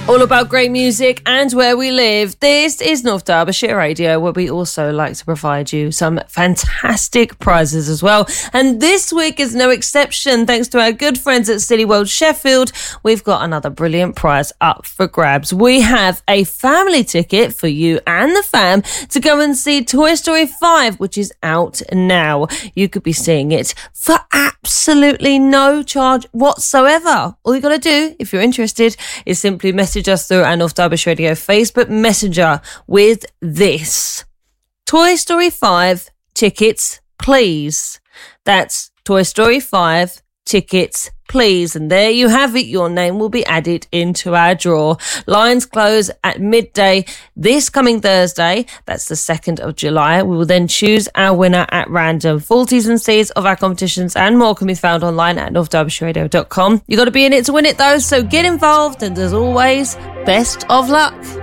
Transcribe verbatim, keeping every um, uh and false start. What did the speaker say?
All about great music and where we live. This is North Derbyshire Radio, where we also like to provide you some fantastic prizes as well. And this week is no exception. Thanks to our good friends at Cineworld Sheffield, we've got another brilliant prize up for grabs. We have a family ticket for you and the fam to go and see Toy Story five, which is out now. You could be seeing it for absolutely no charge whatsoever. All you got to do, if you're interested, is simply message us through our North Derbyshire Radio Facebook Messenger with this: Toy Story five tickets, please. That's Toy Story five tickets, please. And there you have it. Your name will be added into our draw. Lines close at midday this coming Thursday. That's the second of July. We will then choose our winner at random. Full T's and C's of our competitions and more can be found online at north derbyshire radio dot com. You got to be in it to win it though, so get involved, and as always, best of luck.